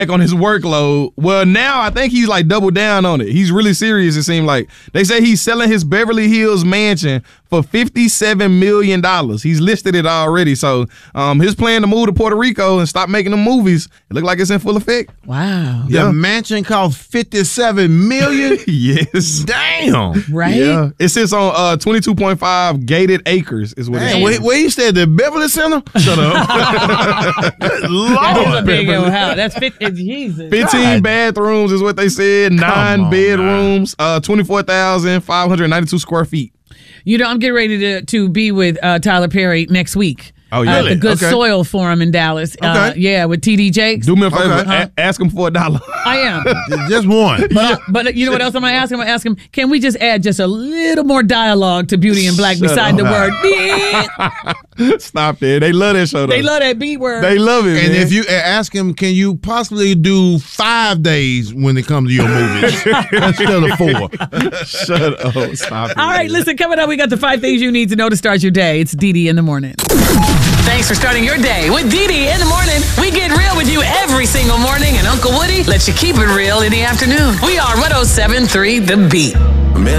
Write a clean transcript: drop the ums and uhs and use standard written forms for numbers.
on his workload. Well, now I think he's like doubled down on it. He's really serious, it seemed like. They say he's selling his Beverly Hills mansion for $57 million. He's listed it already. So his plan to move to Puerto Rico and stop making the movies, it looked like it's in full effect. Wow. The mansion cost $57 million? Yes. Damn. Right? Yeah. It sits on 22.5 gated acres is what it is. Where you stay at the Beverly Center? Shut up. That is a big old house. That's Jesus. 15 bathrooms is what they said. 9 bedrooms. 24,592 square feet. You know, I'm getting ready to be with Tyler Perry next week. Oh, yeah. At the Good Soil Forum in Dallas. Yeah, with TD Jakes. Do me a favor. Ask him for $1. I am. Just one. But you know what else I'm going to ask him? I'm going to ask him, can we just add just a little more dialogue to Beauty and Black beside the word beat? Stop it. They love that show, though. They love that beat word. They love it, And man. if you ask him, can you possibly do 5 days when it comes to your movies instead of 4? Shut up. Stop it. All right, listen, coming up, we got the 5 things you need to know to start your day. It's Dee Dee in the morning. Thanks for starting your day with Dee Dee in the morning. We get real with you every single morning, and Uncle Woody lets you keep it real in the afternoon. We are 107.3 The Beat.